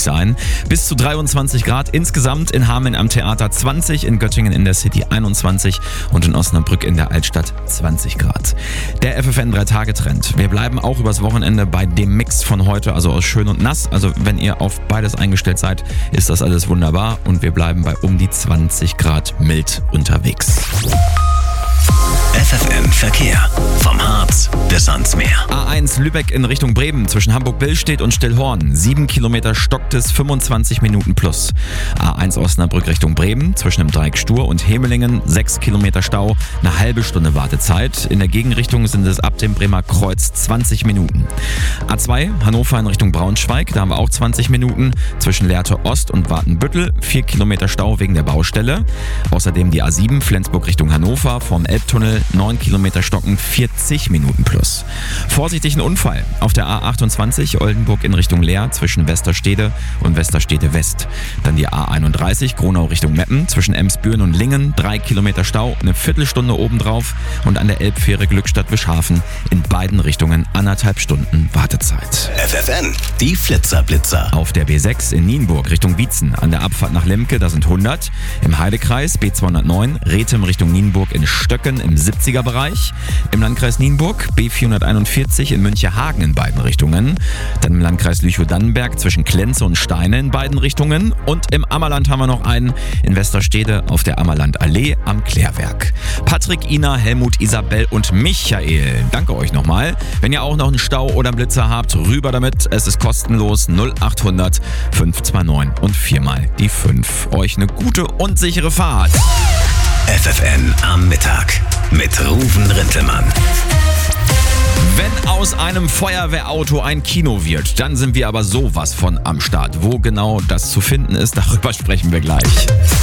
sonnig sein. Bis zu 23 Grad insgesamt in Hameln am Theater 20, in Göttingen in der City 21 und in Osnabrück in der Altstadt 20 Grad. Der FFN 3-Tage-Trend. Wir bleiben auch übers Wochenende bei dem Mix von heute, also aus schön und nass. Also wenn ihr auf beides eingestellt seid, ist das alles wunderbar und wir bleiben bei um die 20 Grad mild unterwegs. FFN Verkehr. Vom Harz bis ans Meer. A1 Lübeck in Richtung Bremen zwischen Hamburg-Billstedt und Stillhorn. 7 Kilometer stockt es, 25 Minuten plus. A1 Osnabrück Richtung Bremen zwischen dem Dreieck Stur und Hemelingen. 6 Kilometer Stau, eine halbe Stunde Wartezeit. In der Gegenrichtung sind es ab dem Bremer Kreuz 20 Minuten. A2 Hannover in Richtung Braunschweig. Da haben wir auch 20 Minuten. Zwischen Lehrte Ost und Wartenbüttel. 4 Kilometer Stau wegen der Baustelle. Außerdem die A7 Flensburg Richtung Hannover vom Elbtunnel. 9 Kilometer stocken, 40 Minuten plus. Vorsichtig ein Unfall auf der A28 Oldenburg in Richtung Leer zwischen Westerstede und Westerstede West. Dann die A31 Gronau Richtung Meppen zwischen Emsbüren und Lingen. 3 Kilometer Stau, eine Viertelstunde obendrauf und an der Elbfähre Glückstadt-Wischhafen in beiden Richtungen 1,5 Stunden Wartezeit. FFN, die Flitzer-Blitzer. Auf der B6 in Nienburg Richtung Wietzen an der Abfahrt nach Lemke, da sind 100. Im Heidekreis B209 Rethem Richtung Nienburg in Stöcken im 70er Bereich. Im Landkreis Nienburg B441 in Münchehagen in beiden Richtungen. Dann im Landkreis Lüchow-Dannenberg zwischen Klenze und Steine in beiden Richtungen. Und im Ammerland haben wir noch einen in Westerstede auf der Ammerlandallee am Klärwerk. Patrick, Ina, Helmut, Isabel und Michael, danke euch nochmal. Wenn ihr auch noch einen Stau oder einen Blitzer habt, rüber damit. Es ist kostenlos 0800 529 und 4 mal die 5. Euch eine gute und sichere Fahrt. FFN am Mittag mit Ruven Rintelmann. Wenn aus einem Feuerwehrauto ein Kino wird, dann sind wir aber sowas von am Start. Wo genau das zu finden ist, darüber sprechen wir gleich.